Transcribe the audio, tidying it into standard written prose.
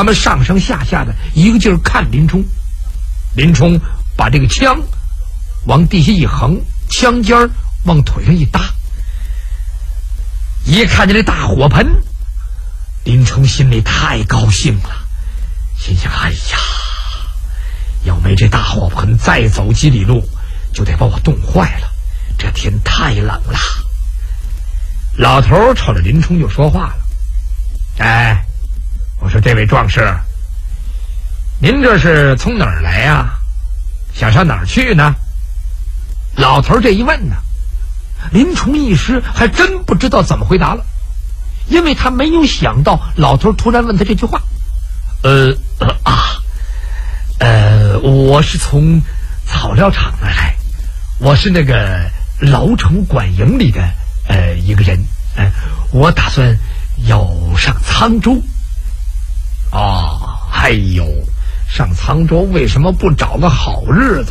他们上上下下的一个劲儿看林冲。林冲把这个枪往地下一横，枪尖往腿上一搭，一看见这大火盆，林冲心里太高兴了，心想：哎呀，要没这大火盆，再走几里路就得把我冻坏了，这天太冷了。老头瞅着林冲就说话了：哎，我说这位壮士，您这是从哪儿来呀？想上哪儿去呢？老头这一问呢，林冲一时还真不知道怎么回答了，因为他没有想到老头突然问他这句话。我是从草料场那儿来，我是那个老宠管营里的一个人，我打算要上沧州。哦，哎呦，上沧州为什么不找个好日子